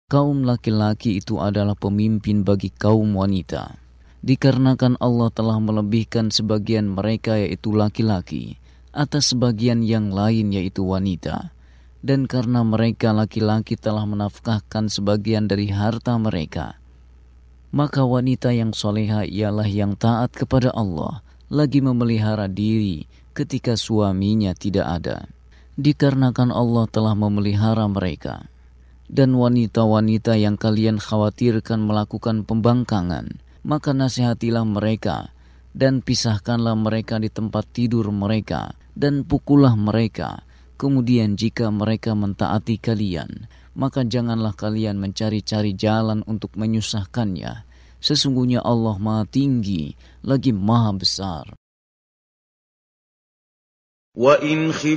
kaum laki-laki itu adalah pemimpin bagi kaum wanita. Dikarenakan Allah telah melebihkan sebagian mereka yaitu laki-laki atas sebagian yang lain yaitu wanita. Dan karena mereka laki-laki telah menafkahkan sebagian dari harta mereka, maka wanita yang soleha ialah yang taat kepada Allah, lagi memelihara diri ketika suaminya tidak ada. Dikarenakan Allah telah memelihara mereka. Dan wanita-wanita yang kalian khawatirkan melakukan pembangkangan, maka nasihatilah mereka dan pisahkanlah mereka di tempat tidur mereka dan pukullah mereka. Kemudian jika mereka mentaati kalian, maka janganlah kalian mencari-cari jalan untuk menyusahkannya. Sesungguhnya Allah Maha Tinggi lagi Maha Besar. وَإِنْ